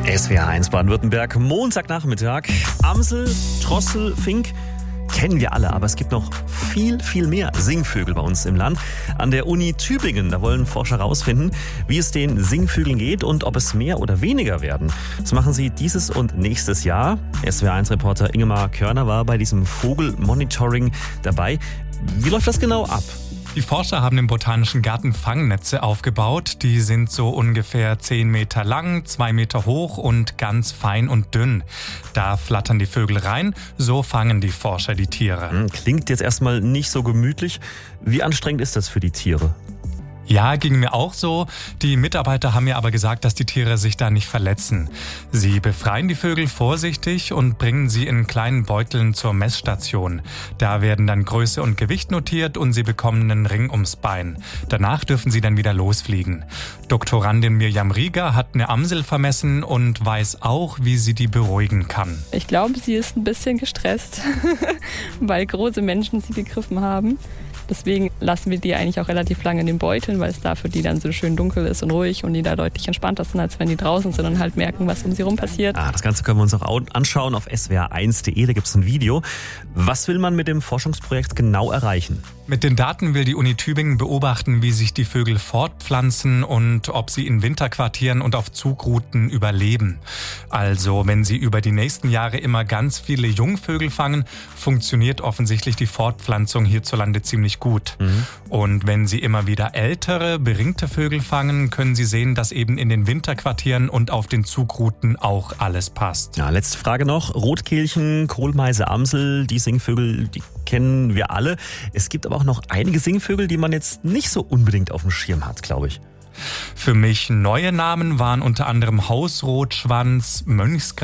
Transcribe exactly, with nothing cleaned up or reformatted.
S W R eins Baden-Württemberg, Montagnachmittag. Amsel, Drossel, Fink kennen wir alle, aber es gibt noch viel, viel mehr Singvögel bei uns im Land. An der Uni Tübingen, da wollen Forscher herausfinden, wie es den Singvögeln geht und ob es mehr oder weniger werden. Das machen sie dieses und nächstes Jahr. S W R eins Reporter Ingemar Körner war bei diesem Vogelmonitoring dabei. Wie läuft das genau ab? Die Forscher haben im Botanischen Garten Fangnetze aufgebaut. Die sind so ungefähr zehn Meter lang, zwei Meter hoch und ganz fein und dünn. Da flattern die Vögel rein, so fangen die Forscher die Tiere. Klingt jetzt erstmal nicht so gemütlich. Wie anstrengend ist das für die Tiere? Ja, ging mir auch so. Die Mitarbeiter haben mir aber gesagt, dass die Tiere sich da nicht verletzen. Sie befreien die Vögel vorsichtig und bringen sie in kleinen Beuteln zur Messstation. Da werden dann Größe und Gewicht notiert und sie bekommen einen Ring ums Bein. Danach dürfen sie dann wieder losfliegen. Doktorandin Mirjam Rieger hat eine Amsel vermessen und weiß auch, wie sie die beruhigen kann. Ich glaube, sie ist ein bisschen gestresst, weil große Menschen sie gegriffen haben. Deswegen lassen wir die eigentlich auch relativ lange in den Beuteln, weil es da für die dann so schön dunkel ist und ruhig und die da deutlich entspannter sind, als wenn die draußen sind und halt merken, was um sie rum passiert. Ah, das Ganze können wir uns auch anschauen auf S W R eins punkt de, da gibt es ein Video. Was will man mit dem Forschungsprojekt genau erreichen? Mit den Daten will die Uni Tübingen beobachten, wie sich die Vögel fortpflanzen und ob sie in Winterquartieren und auf Zugrouten überleben. Also, wenn sie über die nächsten Jahre immer ganz viele Jungvögel fangen, funktioniert offensichtlich die Fortpflanzung hierzulande ziemlich gut. Mhm. Und wenn sie immer wieder ältere, beringte Vögel fangen, können sie sehen, dass eben in den Winterquartieren und auf den Zugrouten auch alles passt. Ja, letzte Frage noch. Rotkehlchen, Kohlmeise, Amsel, die Singvögel, die kennen wir alle. Es gibt aber auch noch einige Singvögel, die man jetzt nicht so unbedingt auf dem Schirm hat, glaube ich. Für mich neue Namen waren unter anderem Hausrotschwanz, Mönchsgraf,